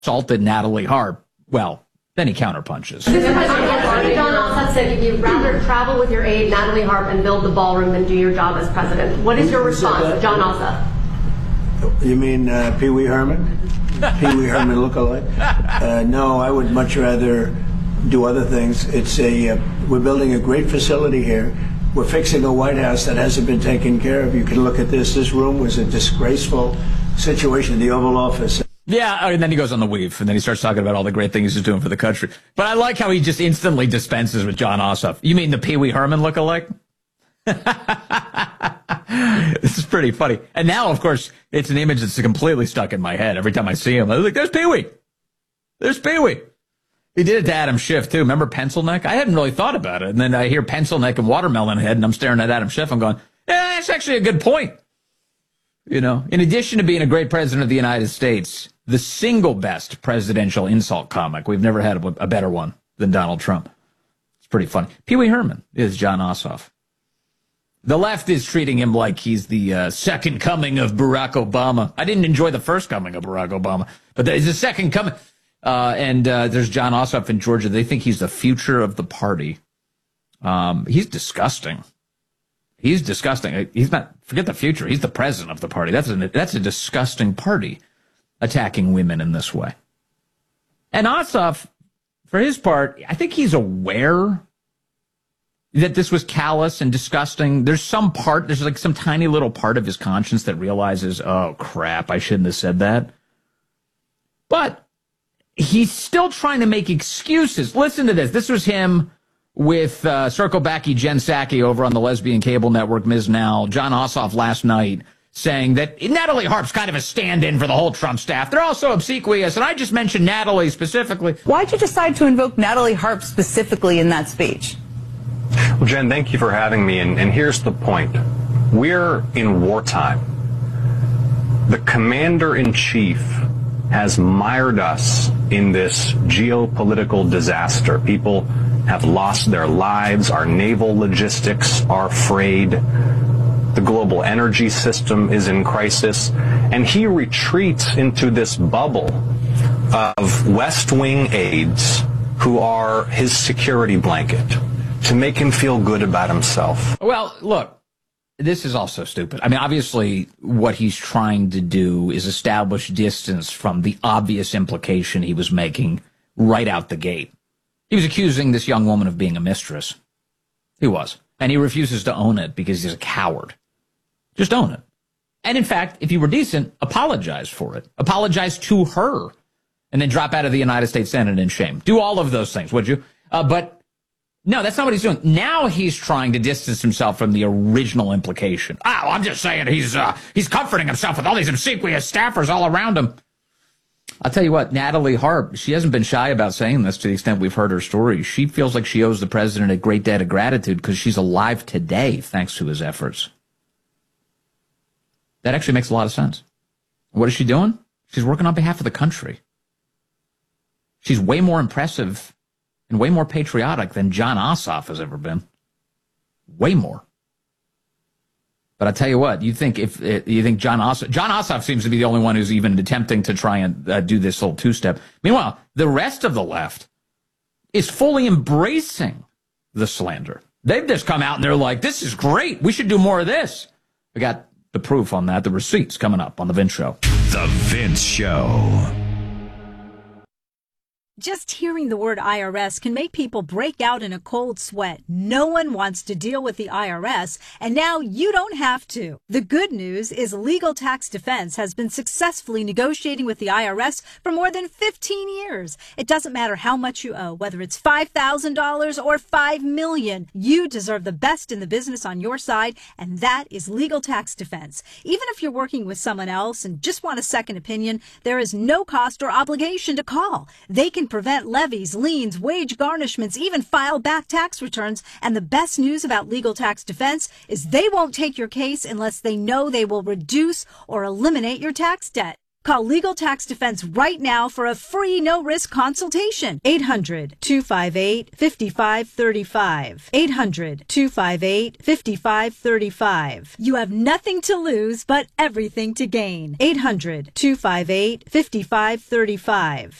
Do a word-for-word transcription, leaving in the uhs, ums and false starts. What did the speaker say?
insulted Natalie Harp, well, then he counterpunches. John Ossoff said you'd rather travel with your aide, Natalie Harp, and build the ballroom than do your job as president. What is your response to John Ossoff? You mean uh, Pee Wee Herman? Pee Wee Herman lookalike? Uh, no, I would much rather do other things. It's a uh, we're building a great facility here. We're fixing a White House that hasn't been taken care of. You can look at this. This room was a disgraceful situation, the Oval Office. Yeah, and then he goes on the weave, and then he starts talking about all the great things he's doing for the country. But I like how he just instantly dispenses with John Ossoff. You mean the Pee Wee Herman lookalike? This is pretty funny. And now, of course, it's an image that's completely stuck in my head. Every time I see him, I'm like, there's Pee Wee. There's Pee Wee. He did it to Adam Schiff, too. Remember Pencil Neck? I hadn't really thought about it. And then I hear Pencil Neck and Watermelon Head, and I'm staring at Adam Schiff. I'm going, yeah, that's actually a good point. You know, in addition to being a great president of the United States, the single best presidential insult comic, we've never had a, a better one than Donald Trump. It's pretty funny. Pee Wee Herman is John Ossoff. The left is treating him like he's the uh, second coming of Barack Obama. I didn't enjoy the first coming of Barack Obama, but there's a second coming. Uh, and uh, there's John Ossoff in Georgia. They think he's the future of the party. Um, he's disgusting. He's disgusting. He's not, forget the future. He's the president of the party. That's a, that's a disgusting party, attacking women in this way. And Ossoff, for his part, I think he's aware that this was callous and disgusting. There's some part, there's like some tiny little part of his conscience that realizes, oh, crap, I shouldn't have said that. But he's still trying to make excuses. Listen to this. This was him with uh, Circle Backy Jen Psaki over on the lesbian cable network, Miz Now, John Ossoff last night, saying that Natalie Harp's kind of a stand-in for the whole Trump staff. They're also obsequious, and I just mentioned Natalie specifically. Why'd you decide to invoke Natalie Harp specifically in that speech? Well, Jen, thank you for having me, and, and here's the point. We're in wartime. The commander-in-chief has mired us in this geopolitical disaster. People have lost their lives. Our naval logistics are frayed. The global energy system is in crisis. And he retreats into this bubble of West Wing aides who are his security blanket to make him feel good about himself. Well, look, this is also stupid. I mean, obviously, what he's trying to do is establish distance from the obvious implication he was making right out the gate. He was accusing this young woman of being a mistress. He was. And he refuses to own it because he's a coward. Just own it. And in fact, if you were decent, apologize for it. Apologize to her. And then drop out of the United States Senate in shame. Do all of those things, would you? Uh, but no, that's not what he's doing. Now he's trying to distance himself from the original implication. Oh, I'm just saying he's uh, he's comforting himself with all these obsequious staffers all around him. I'll tell you what, Natalie Harp, she hasn't been shy about saying this to the extent we've heard her story. She feels like she owes the president a great debt of gratitude because she's alive today thanks to his efforts. That actually makes a lot of sense. What is she doing? She's working on behalf of the country. She's way more impressive and way more patriotic than John Ossoff has ever been. Way more. But I tell you what, you think if you think John Ossoff, John Ossoff seems to be the only one who's even attempting to try and uh, do this whole two-step. Meanwhile, the rest of the left is fully embracing the slander. They've just come out and they're like, this is great. We should do more of this. We got the proof on that, the receipts coming up on The Vince Show. The Vince Show. Just hearing the word I R S can make people break out in a cold sweat. No one wants to deal with the I R S, and now you don't have to. The good news is Legal Tax Defense has been successfully negotiating with the I R S for more than fifteen years. It doesn't matter how much you owe, whether it's five thousand dollars or five million dollars. You deserve the best in the business on your side, and that is Legal Tax Defense. Even if you're working with someone else and just want a second opinion, there is no cost or obligation to call. They can prevent levies, liens, wage garnishments, even file back tax returns. And the best news about Legal Tax Defense is they won't take your case unless they know they will reduce or eliminate your tax debt. Call Legal Tax Defense right now for a free no-risk consultation. eight hundred, two five eight, five five three five. eight hundred, two five eight, five five three five. You have nothing to lose but everything to gain. eight hundred, two five eight, five five three five.